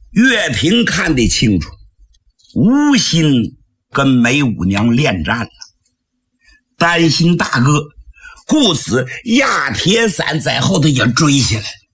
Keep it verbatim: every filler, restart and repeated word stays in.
岳平看得清楚，无心跟梅五娘恋战了，担心大哥，故此压铁伞在后头也追下来。